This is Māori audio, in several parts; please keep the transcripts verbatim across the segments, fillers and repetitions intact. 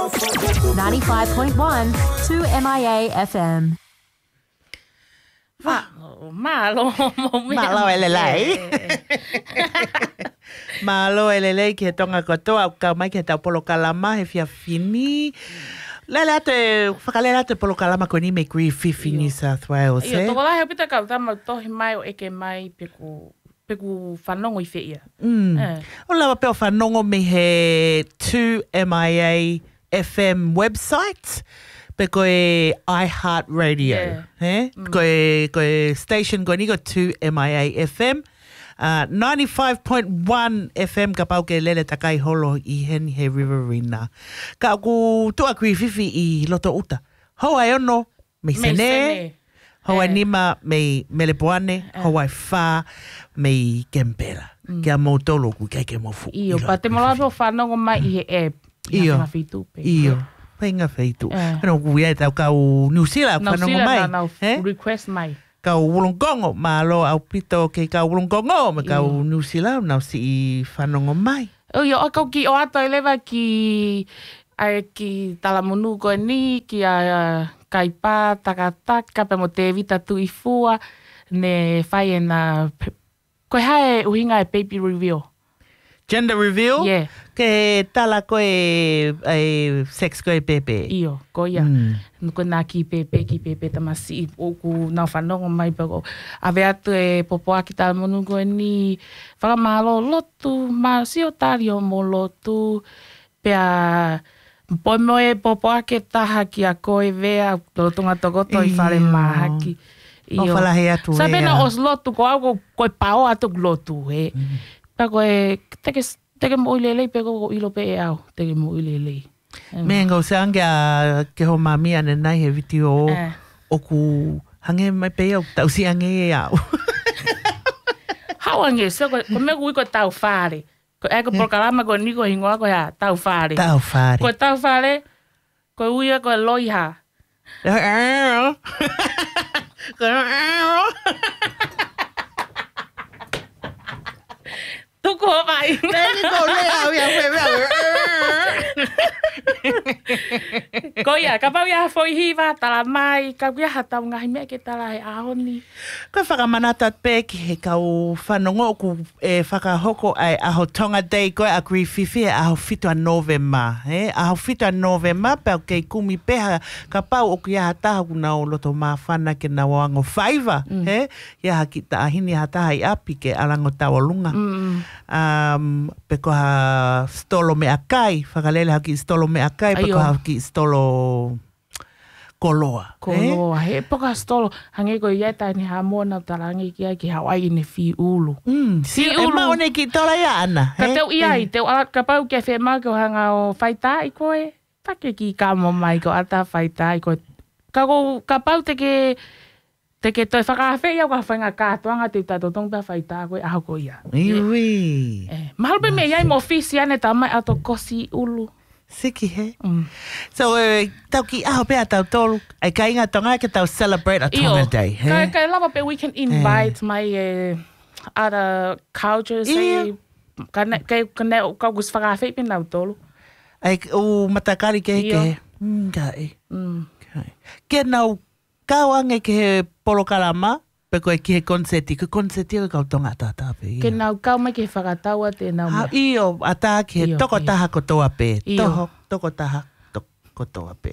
ninety-five point one, two M I A F M. Malo, malo elelei. Malo elelei ke tonga kotoa ka mai ke tau polo kalama he fia fini. Lele te whakalera te polo kalama ko ni me Griffith New South Wales. Iyo, toko lahe pita ka tama tohi mai o eke mai peku peku whanongo i whia. Mm. O lawa peo whanongo me he two M I A F M website. Pe koe iHeartRadio. Yeah. Eh? Mm. Koe, koe station koe ni ko two M I A F M. Uh, ninety-five point one F M ka pau ke lele takai holo i hen he Riverina. Ka ku tua kui fifi i loto uta. Hoa e ono me sene. Hoa Eh. nima me melepoane. Hoa e wha me kempera. Mm. Kia mo tolo ku kai ke mo fu. Iyo, pa te molaro whanongo mai i he app. Iyo. Iyo. Iyo. Painga feitu. Ano ku ia tau kau New Zealand New whanongo mai. Zealand na Eh? request mai. Kau wulungongo, malo au pito ke kau wulungongo, me kau New Zealand nau si i whanongo mai. O yo, o kau ki o ato elewa ki ai ki talamunu koe ni, ki a kai pā takataka, pe mo te vita tu i fua, ne whai e na, koe hae uhinga e baby reveal. Gender reveal? Yeah. Ke tala koe e sex koe pepe. Iyo, koia. Mm. Koe nā ki pepe, ki pepe tamasi, o ku nau whanongo mai pako. Awe atu e popoa ki talamunu koe ni, whakamalo lotu, ma sio tari o mo lotu, pea poi moe popoa ke taha ki a koe vea, lotunga tokoto i whare mahaki. O whalahe atu Sa ea. pena os lotu, ko au koe pao atu lotu, he. Mm. Pa koe, teke, teke mo ilelei, pe ko ilo pe e au, teke mo ilelei. Me ngau se ange a ke ho mami ane nai he viti o Eh. o ku hange mai pe au tau si ange e au. Hau ange, so ko, ko me kui ko tau whare. Ko e ko porkalama ko niko hingoa ko ya tau whare. Tau whare. Ko tau whare, ko uia ko loiha. Tuko mai. Neni ko lea au ia whewea. Ko ia, ka pau ia foi hiva, tala mai, ka kuia hatau ngahi mea ke tala he ahoni. Koe whakamanata pe ki he kau whanongo ku e whakahoko ai aho tonga dei koe a Griffith e aho whitua November. Eh? Aho whitua November pe au kei kumi peha ka pau o ki aha taha kuna o loto maa whana ke na wango whaiva. Mm. Eh? Ia ki ta ahini aha taha i api ke alango tawalunga. Mm. Um, pe ko ha stolo me akai, whakalele haki stolo me akai, pe ko ha ki stolo koloa. Koloa, eh? He poka stolo, hange ko ieta ni ha mona tarangi ki ai ki Hawaii ne fi ulu. Mm, si Fi e ulu. maone ki tola ia ana. Ka teu iai, teu ala ka pau ke whema ko hanga o whaita i koe, take ki kamo mai ko ata whaita i koe. Ka, ko, ka pau te ke, te ke toi whakawhi iau ka whainga kātuanga te tato tong pia whaita koe aho ko ia. Iwi. Eh, mahalu pe me iai mo fisi ane ta mai ato kosi ulu. Siki he. Mm. So, uh, tau ki aho pea tau tolu, ai ka inga tonga ke tau celebrate a tonga day. He? Kai, kai lava pe we can invite my uh, other cultures. Iyo. Kai, kai, kai, kau gus whakawhi pe nau tolu. Ai, o matakari ke he ke Iyo. he. Mm, kai. Mm. Kai. Ke nau kauange ke he polo kalama, pe koe ki he konseti. Ke konseti o kau tonga tata pe. Ke nau kau mai ke whakataua te nau Ha, mea. iyo, ata ki he Iyo, toko iyo. taha kotoa pe. Iyo. Toho, toko taha to, kotoa pe.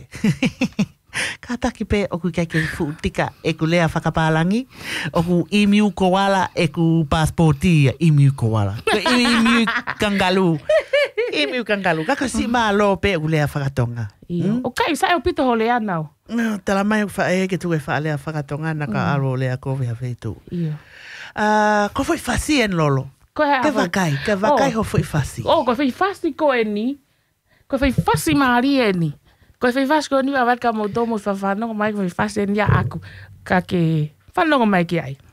Ka taki pe o ku kai ke fuutika e ku lea whakapālangi, o ku emiu koala e ku passporti emiu koala. Ko emiu kangalu. Emiu kangalu. Kako si maa lo pe e ku lea whakatonga. Iyo. O kai, sa e o pito ho lea nau. No, tala mai wha e ke tu e wha lea whakatonga na ka aro lea kowe ha whetu. Iyo. Uh, ko foi fasi en lolo. Ko he Ke wakai, ke wakai ho foi fasi. O, ko whi fasi ko e ni. Ko whi fasi maari e ni. Ko whi fasi ko ni wa wat ka mo domo whawhanongo mai ko whi fasi e ni a aku. Ka ke whanongo mai ki ai.